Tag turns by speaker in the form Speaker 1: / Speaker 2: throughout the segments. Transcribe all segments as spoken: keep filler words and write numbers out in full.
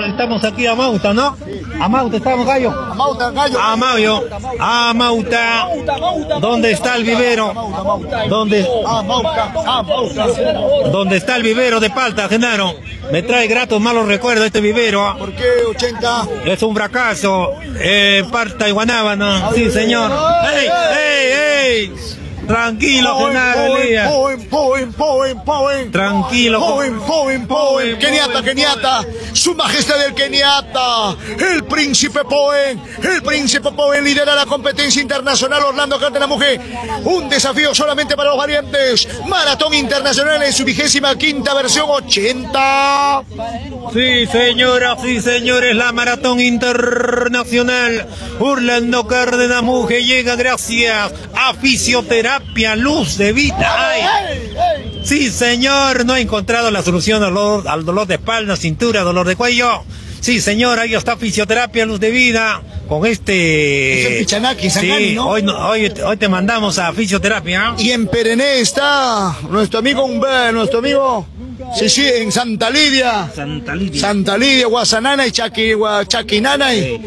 Speaker 1: estamos aquí a Mauta, ¿no? A Mauta estamos, Gallo.
Speaker 2: A Mauta, Gallo.
Speaker 1: A Mauta. A Mauta. ¿Dónde está el vivero? ¿Dónde?
Speaker 2: A Mauta, a Mauta.
Speaker 1: ¿Dónde está el vivero de palta, Genaro? Me trae gratos malos recuerdos este vivero.
Speaker 2: ¿Por qué ochenta?
Speaker 1: Es un fracaso. Eh, Parta y Guanábana. Sí, señor. ¡Ey, ey, ey! Tranquilo, Genaro Elías.
Speaker 2: Poen, poen, poen, poen.
Speaker 1: Tranquilo.
Speaker 2: Poen, poen, poen. Keniata, Keniata. Su majestad el Keniata. El príncipe Poen. El príncipe Poen lidera la competencia internacional Orlando Cárdenas Mujer. Un desafío solamente para los valientes. Maratón internacional en su vigésima quinta versión ochenta.
Speaker 1: Sí, señoras y señores, la maratón internacional Orlando Cárdenas Mujer llega gracias a Fisioterapia Luz de Vida. Ay. Sí, señor, no ha encontrado la solución al dolor, al dolor de espalda, cintura, dolor de cuello. Sí, señor, ahí está Fisioterapia Luz de Vida con este...
Speaker 2: Es en Pichanaki, Sangani,
Speaker 1: sí,
Speaker 2: ¿no?
Speaker 1: hoy, hoy, hoy te mandamos a Fisioterapia.
Speaker 2: Y en Perené está nuestro amigo Humber, nuestro amigo... Sí, sí, en Santa Lidia.
Speaker 1: Santa Lidia.
Speaker 2: Santa Lidia, Guasanana y Chaki, Chaquinana y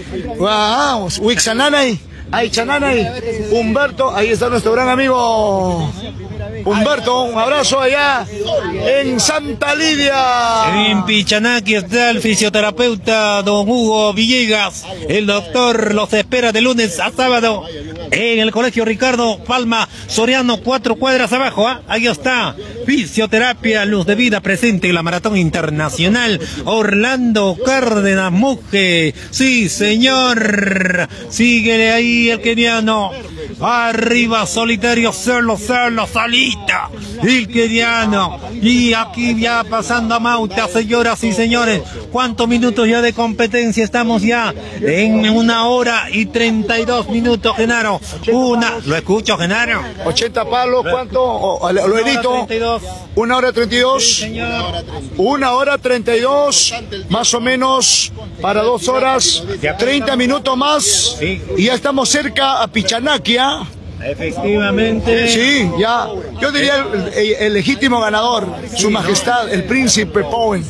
Speaker 2: Wixanana y Aichanana y Humberto. Ahí está nuestro gran amigo Humberto. Un abrazo allá en Santa Lidia.
Speaker 1: En Pichanaki está el fisioterapeuta don Hugo Villegas. El doctor los espera de lunes a sábado en el colegio Ricardo Palma Soriano, cuatro cuadras abajo. ¿eh? Ahí está. Fisioterapia Luz de Vida presente en la maratón internacional Orlando Cárdenas Mujer. Sí, señor. Síguele ahí el keniano. Arriba solitario, solo, solo, salita. El keniano. Y aquí ya pasando a Mauta, señoras y señores. ¿Cuántos minutos ya de competencia? Estamos ya en una hora y treinta y dos minutos, Genaro. Una, ¿lo escucho, Genaro?
Speaker 2: ochenta palos, ¿cuánto? O, lo, lo edito. Una hora treinta y dos.
Speaker 1: Sí, señor.
Speaker 2: Una hora treinta y dos, más o menos para dos horas, treinta minutos más. Y ya estamos cerca a Pichanaki.
Speaker 1: Efectivamente.
Speaker 2: Sí, ya. Yo diría el, el, el legítimo ganador, su majestad, el príncipe Poen.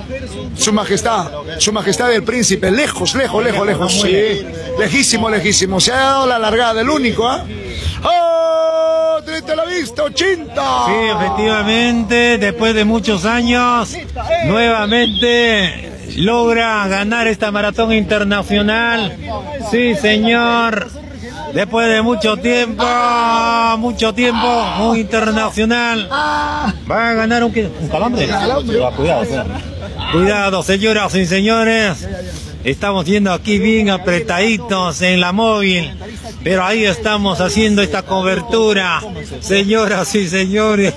Speaker 2: Su majestad, su majestad el príncipe, lejos, lejos, lejos, lejos. Sí, lejísimo, lejísimo. Se ha dado la largada, el único, ¿ah? ¿eh? ¡Oh! ¡Triste la vista! ¡ochenta!
Speaker 1: Sí, efectivamente, después de muchos años, nuevamente logra ganar esta maratón internacional. Sí, señor. Después de mucho tiempo, mucho tiempo, muy internacional. Va a ganar un, un calambre. Cuidado, cuidado, señoras y señores. Estamos yendo aquí bien apretaditos en la móvil, pero ahí estamos haciendo esta cobertura, señoras y señores.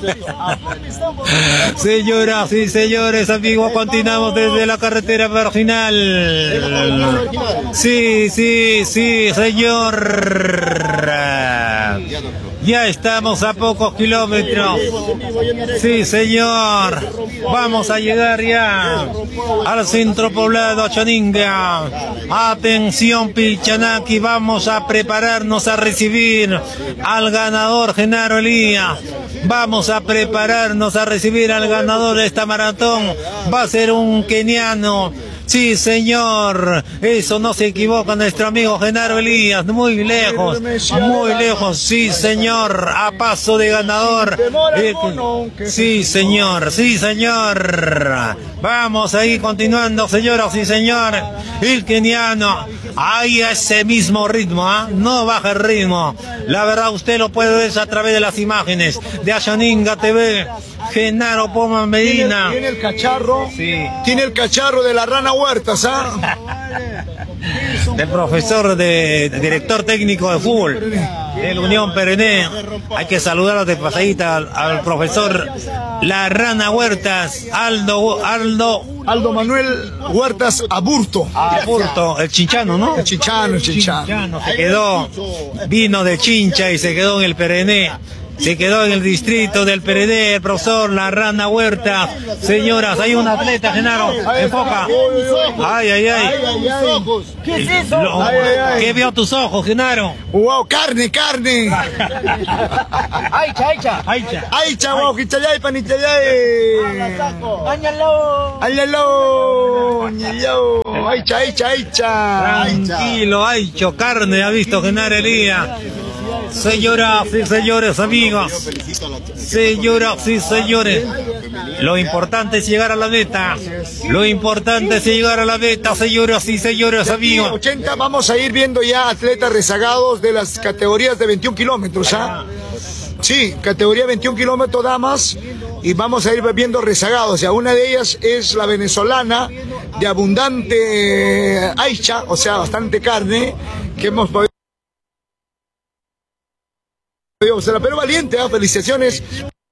Speaker 1: Señoras y señores, amigos, continuamos desde la carretera marginal. Sí, sí, sí, señor. Ya estamos a pocos kilómetros. Sí, señor. Vamos a llegar ya al centro poblado Chaninga. Atención, Pichanaki, vamos a prepararnos a recibir al ganador, Genaro Elías. Vamos a prepararnos a recibir al ganador de esta maratón. Va a ser un keniano. Sí, señor, eso no se equivoca nuestro amigo Genaro Elías, muy lejos, muy lejos, sí, señor, a paso de ganador. Eh, sí, señor, sí, señor. Vamos ahí continuando, señoras y señores. El keniano, ahí a ese mismo ritmo, ¿eh? No baja el ritmo. La verdad, usted lo puede ver a través de las imágenes de Ashaninga T V. Genaro Poma Medina.
Speaker 2: Tiene, tiene el cacharro.
Speaker 1: Sí.
Speaker 2: Tiene el cacharro de la Rana Huertas, ¿ah?
Speaker 1: Del profesor de, de director técnico de fútbol de la Unión Perené. Hay que saludar de pasadita al, al profesor La Rana Huertas, Aldo, Aldo,
Speaker 2: Aldo Manuel Huertas Aburto.
Speaker 1: Aburto, el chinchano, ¿no?
Speaker 2: El chinchano, el chinchano.
Speaker 1: Chinchano se quedó, vino de Chincha y se quedó en el Perené. Se quedó en el distrito del Perené, el profesor La Rana Huerta. Señoras, hay un atleta, Genaro, enfoca. Ay, ay, ay.
Speaker 2: ¿Qué es eso?
Speaker 1: Lo, ¿Qué vio tus ojos, Genaro?
Speaker 2: Wow, carne, carne.
Speaker 3: Aicha, aicha.
Speaker 1: Aicha.
Speaker 2: Aicha, wow, kichayay, panichayay.
Speaker 3: Áñalo.
Speaker 2: Áñalo. Áñalo. Aicha, Aicha, Aicha.
Speaker 1: Tranquilo, Aicho, carne ha visto Genaro Elías. Señoras y señores, amigos. Señoras y señores. Lo importante es llegar a la meta. Lo importante es llegar a la meta, señoras y señores, amigos.
Speaker 2: ochenta, vamos a ir viendo ya atletas rezagados de las categorías de veintiún kilómetros, ¿ah? Sí, categoría veintiún kilómetros damas, y vamos a ir viendo rezagados. O sea, una de ellas es la venezolana de abundante Aicha, o sea, bastante carne, que hemos podido observar. Pero valiente, ¿eh? Felicitaciones.